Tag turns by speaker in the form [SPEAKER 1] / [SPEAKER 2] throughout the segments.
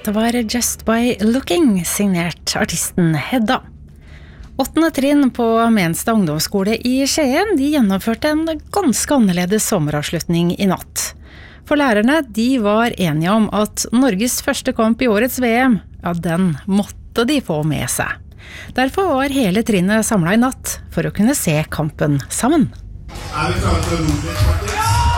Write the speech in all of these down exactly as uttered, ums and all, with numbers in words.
[SPEAKER 1] Dette var Just By Looking, signert artisten Hedda. Åttende trinn på Menstad ungdomsskole i Skien, de gjennomførte en ganske annerledes sommeravslutning i natt. For lærerne, de var enige om at Norges første kamp i årets V M, ja, den måtte de få med seg. Derfor var hele trinnet samlet i natt for å kunne se kampen sammen.
[SPEAKER 2] Er vi klare til å roe litt, faktisk?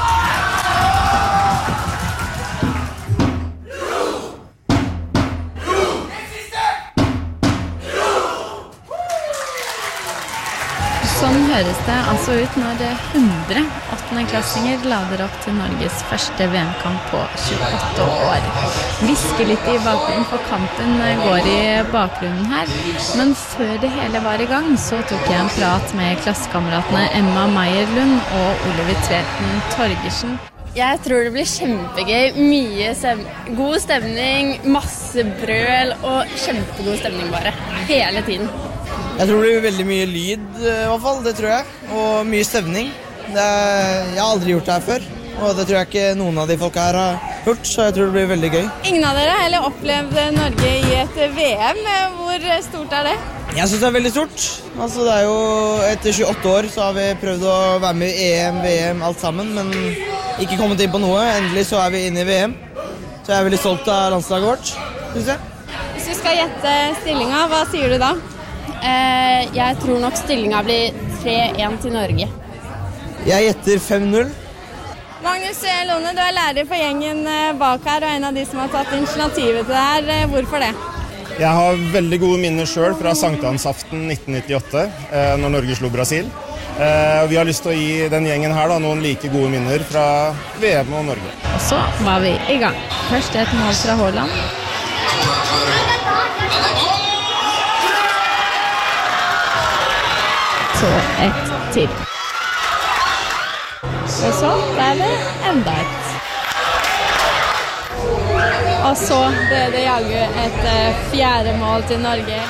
[SPEAKER 3] Sånn høres det altså ut når hundre åttendeklassinger lader opp til Norges første V M-kamp på tjueåtte år. Hvisker litt i bakgrunnen, for kampen går i bakgrunnen her. Men før det hele var i gang, så tok jeg en prat med klassekameratene Emma Meierlund og Oliver Tveten Torgersen.
[SPEAKER 4] Jeg tror det blir kjempegøy, mye stem- god stemning, masse brøl og kjempegod stemning bare, hele tiden.
[SPEAKER 5] Jeg tror det blir veldig mye lyd, i hvert fall, det tror jeg, og mye stevning. Det er, jeg har aldri gjort det her før, og det tror jeg ikke noen av de folka her har gjort, så jeg tror det blir veldig gøy.
[SPEAKER 4] Ingen av dere har heller opplevd Norge i et V M. Hvor stort er det?
[SPEAKER 5] Jeg synes det er veldig stort. Altså, det er jo etter tjueåtte år så har vi prøvd å være med i E M, V M, alt sammen, men ikke kommet inn på noe. Endelig så er vi inne i V M, så jeg er veldig stolt av landslaget vårt, synes jeg.
[SPEAKER 4] Hvis du skal gjette stillingen, hva sier du da? Eh, jeg tror nok stillingen blir tre én til Norge.
[SPEAKER 5] Jeg gjetter fem null.
[SPEAKER 4] Magnus Lone, du er lærer for gjengen bak her, og en av de som har tatt initiativet til det her. Hvorfor det?
[SPEAKER 6] Jeg har veldig gode minner selv fra sankthansaften nitten nittiåtte, eh, når Norge slo Brasil. Eh, vi har lyst til å gi den gjengen her da, noen like gode minner fra V M og Norge.
[SPEAKER 3] Og så var vi i gang. Først et mål fra Haaland. Så ett til. Og så er det enda et. Og så ble det jaggu et fjerde mål til Norge.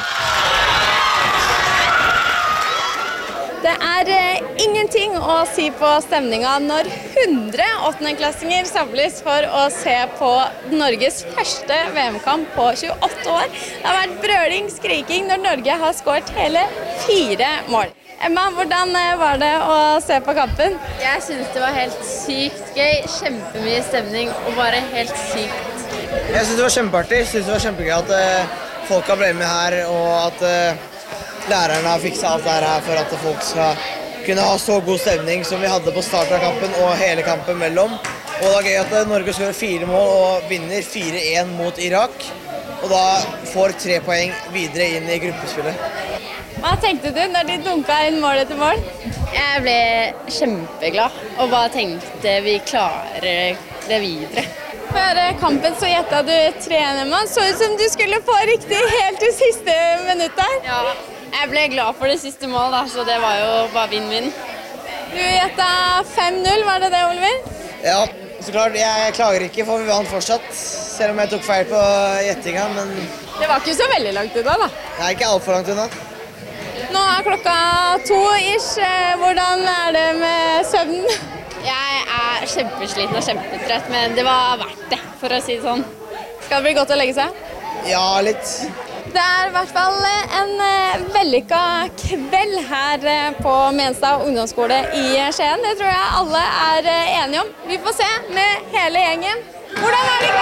[SPEAKER 3] Det er eh, ingenting å si på stemningen når hundre åttendeklassinger samles for å se på Norges første V M-kamp på tjueåtte år. Det har vært brøling, skriking når Norge har skåret hele fire mål. Emma, hvordan var det å se på kampen?
[SPEAKER 7] Jeg synes det var helt sykt gøy, kjempemye stemning og bare helt sykt.
[SPEAKER 5] Jeg synes det var kjempeartig, jeg synes det var kjempegøy at uh, folka ble med her, og at uh, lærerne har fikset alt det her for at folk skal kunne ha så god stemning som vi hadde på starten av kampen og hele kampen mellom. Og det er gøy at uh, Norge skårer fire mål og vinner fire én mot Irak, og da får tre poeng videre inn i gruppespillet.
[SPEAKER 4] Hva tenkte du når de dunket inn mål etter mål?
[SPEAKER 7] Jeg ble kjempeglad og bare tenkte vi klarer det videre.
[SPEAKER 4] Før kampen så gjettet du tre én, Emma. Så ut som du skulle få riktig helt til siste minutt der.
[SPEAKER 7] Ja, jeg ble glad for det siste mål, da, så det var jo bare vinn-vinn.
[SPEAKER 4] Du gjettet fem null, var det det, Oliver?
[SPEAKER 5] Ja, så klart, jeg klager ikke for vi vant fortsatt, selv om jeg tok feil på gjettinga, men
[SPEAKER 4] Det var ikke så veldig langt unna, da.
[SPEAKER 5] det er ikke alt for langt unna.
[SPEAKER 4] Nå er klokka to ish. Hvordan er det med søvnen?
[SPEAKER 7] Jeg er kjempesliten og kjempetrøtt, men det var verdt det, for å si det sånn.
[SPEAKER 4] Skal det bli godt å legge seg?
[SPEAKER 5] Ja, litt.
[SPEAKER 4] Det er i hvert fall en vellykket kveld her på Menstad ungdomsskole i Skien. Det tror jeg alle er enige om. Vi får se med hele gjengen. Hvordan er det?